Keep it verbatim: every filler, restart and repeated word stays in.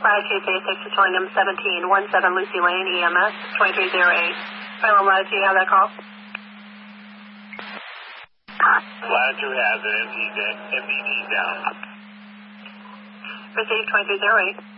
Latitude basic to calling them seventeen seventeen Lucy Lane, E M S, twenty-three oh eight. Final latitude, you have that call? Latitude has an M D D down. Received twenty-three oh eight.